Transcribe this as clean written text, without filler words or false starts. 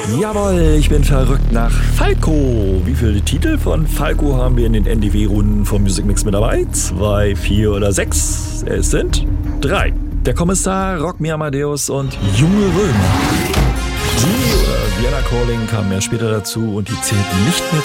Jawohl, ich bin verrückt nach Falco. Wie viele Titel von Falco haben wir in den NDW-Runden vom Music Mix mit dabei? 2, 4 oder 6? Es sind 3. Der Kommissar, Rock Me Amadeus und Junge Römer. Die oder Vienna Calling kamen ja später dazu und die zählten nicht mehr